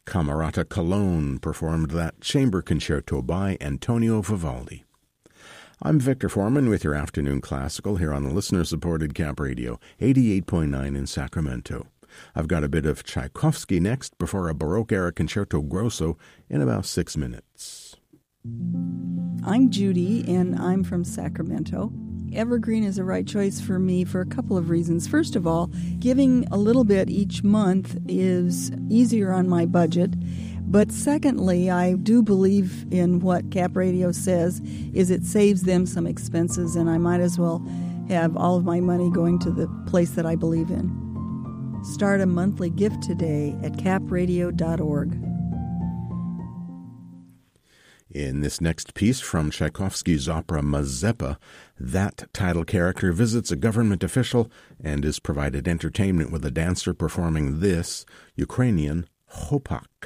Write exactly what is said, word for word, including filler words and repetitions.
Camerata Cologne performed that chamber concerto by Antonio Vivaldi. I'm Victor Foreman with your Afternoon Classical here on the listener-supported Cap Radio, eighty-eight point nine in Sacramento. I've got a bit of Tchaikovsky next before a Baroque-era concerto grosso in about six minutes. I'm Judy, and I'm from Sacramento. Evergreen is the right choice for me for a couple of reasons. First of all, giving a little bit each month is easier on my budget. But secondly, I do believe in what Cap Radio says, is it saves them some expenses, and I might as well have all of my money going to the place that I believe in. Start a monthly gift today at cap radio dot org. In this next piece from Tchaikovsky's opera Mazeppa, that title character visits a government official and is provided entertainment with a dancer performing this Ukrainian chopak.